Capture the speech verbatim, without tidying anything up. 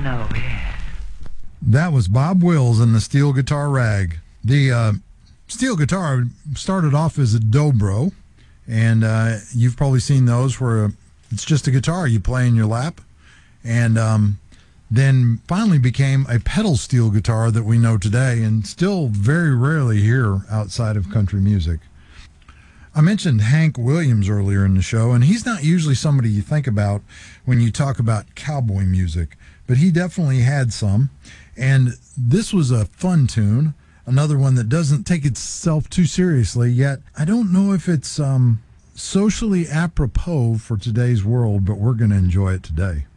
No, yes. That was Bob Wills and the Steel Guitar Rag. The uh, steel guitar started off as a dobro, and uh, you've probably seen those where it's just a guitar you play in your lap, and um, then finally became a pedal steel guitar that we know today and still very rarely hear outside of country music. I mentioned Hank Williams earlier in the show, and he's not usually somebody you think about when you talk about cowboy music, but he definitely had some. And this was a fun tune, another one that doesn't take itself too seriously, yet I don't know if it's um, socially apropos for today's world, but we're going to enjoy it today.